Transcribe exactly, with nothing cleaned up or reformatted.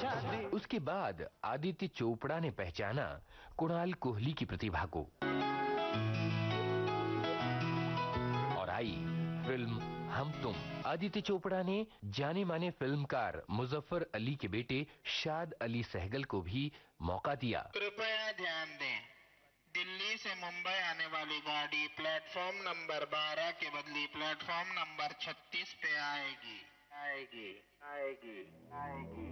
शादी। उसके बाद आदित्य चोपड़ा ने पहचाना कुणाल कोहली की प्रतिभा को और आई फिल्म हम तुम। आदित्य चोपड़ा ने जाने माने फिल्मकार मुजफ्फर अली के बेटे शाद अली सहगल को भी मौका दिया। कृपया ध्यान दें, दिल्ली से मुंबई आने वाली गाड़ी प्लेटफॉर्म नंबर बारह के बदले प्लेटफॉर्म नंबर छत्तीस पे आएगी आएगी आएगी आएगी